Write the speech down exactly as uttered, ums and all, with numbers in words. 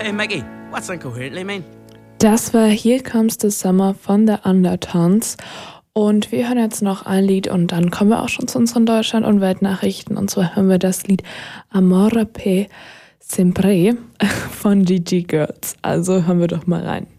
Hey Maggie, what's Uncle Hurtley mean? Das war Here Comes the Summer von The Undertones. Und wir hören jetzt noch ein Lied und dann kommen wir auch schon zu unseren Deutschland- und Weltnachrichten. Und zwar hören wir das Lied Amore per sempre von Gigi Girls. Also hören wir doch mal rein.